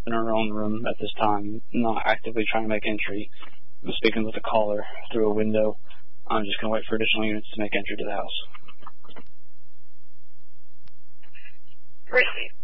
in our own room at this time, not actively trying to make entry. I'm speaking with a caller through a window. I'm just going to wait for additional units to make entry to the house. Receive.